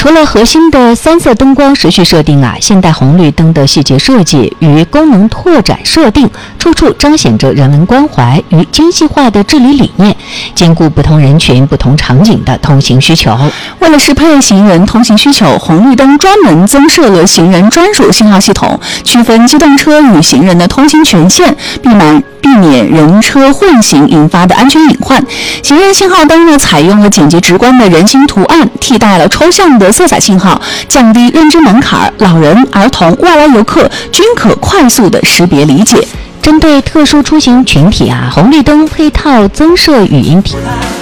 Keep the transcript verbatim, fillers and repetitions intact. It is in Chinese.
除了核心的三色灯光时序设定啊，现代红绿灯的细节设计与功能拓展设定，处处彰显着人文关怀与精细化的治理理念，兼顾不同人群、不同场景的通行需求。 为了适配行人通行需求，红绿灯专门增设了行人专属信号系统，区分机动车与行人的通行权限，避免避免人车混行引发的安全隐患。行人信号灯呢，采用了简洁直观的人形图案，替代了抽象的色彩信号，降低认知门槛，老人、儿童、外来游客均可快速的识别理解。 针对特殊出行群体啊，红绿灯配套增设语音体。